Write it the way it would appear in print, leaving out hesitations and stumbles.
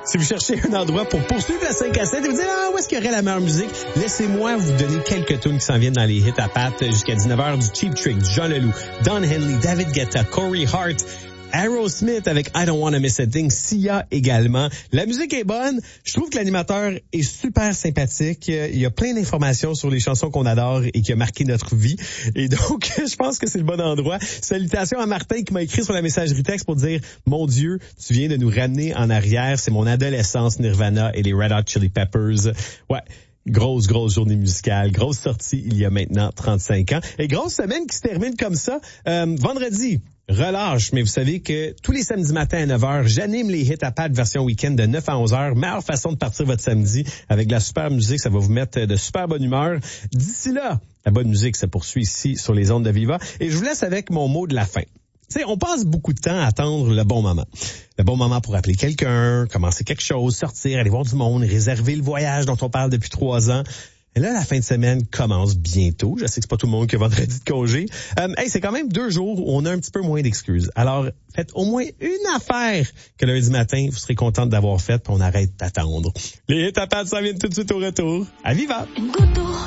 Si vous cherchez un endroit pour poursuivre la 5 à 7 et vous dire, où est-ce qu'il y aurait la meilleure musique, laissez-moi vous donner quelques tunes qui s'en viennent dans les hits à pattes jusqu'à 19h, du Cheap Trick, du Jean Leloup, Don Henley, David Guetta, Corey Hart, Aerosmith avec I Don't Wanna Miss a Thing, Sia également. La musique est bonne. Je trouve que l'animateur est super sympathique. Il y a plein d'informations sur les chansons qu'on adore et qui a marqué notre vie. Et donc, je pense que c'est le bon endroit. Salutations à Martin qui m'a écrit sur la messagerie texte pour dire, mon Dieu, tu viens de nous ramener en arrière. C'est mon adolescence, Nirvana et les Red Hot Chili Peppers. Ouais. Grosse journée musicale, grosse sortie il y a maintenant 35 ans. Et grosse semaine qui se termine comme ça. Vendredi, relâche, mais vous savez que tous les samedis matins à 9h, j'anime les hits à pattes version week-end de 9 à 11h. Meilleure façon de partir votre samedi avec de la super musique, ça va vous mettre de super bonne humeur. D'ici là, la bonne musique se poursuit ici sur les ondes de Viva. Et je vous laisse avec mon mot de la fin. Tu sais, on passe beaucoup de temps à attendre le bon moment. Le bon moment pour appeler quelqu'un, commencer quelque chose, sortir, aller voir du monde, réserver le voyage dont on parle depuis 3 ans. Et là, la fin de semaine commence bientôt. Je sais que c'est pas tout le monde qui a vendredi de congé. C'est quand même 2 jours où on a un petit peu moins d'excuses. Alors, faites au moins une affaire que lundi matin, vous serez contente d'avoir faite, puis on arrête d'attendre. Les hits à pattes, ça vient tout de suite au retour. À Viva!